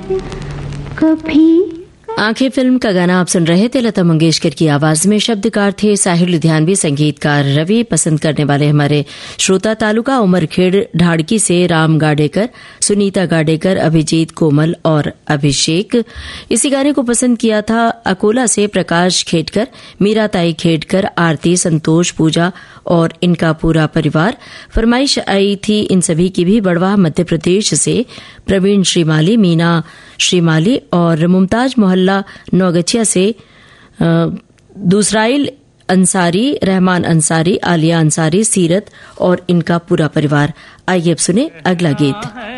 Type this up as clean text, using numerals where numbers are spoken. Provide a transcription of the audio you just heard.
कभी। आंखें फिल्म का गाना आप सुन रहे थे। लता मंगेशकर की आवाज में शब्दकार थे साहिर लुधियानवी, संगीतकार रवि। पसंद करने वाले हमारे श्रोता तालुका उमरखेड़ ढाड़की से राम गाडेकर, सुनीता गाडेकर, अभिजीत, कोमल और अभिषेक। इसी गाने को पसंद किया था अकोला से प्रकाश खेडकर, मीराताई खेडकर, आरती, संतोष, पूजा और इनका पूरा परिवार। फरमाइश आई थी इन सभी की भी बड़वाह मध्य प्रदेश से प्रवीण श्रीमाली, मीना श्रीमाली और मुमताज मोहल्ला नौगछिया से दूसराइल अंसारी, रहमान अंसारी, आलिया अंसारी, सीरत और इनका पूरा परिवार। आइए अब सुने अगला गीत।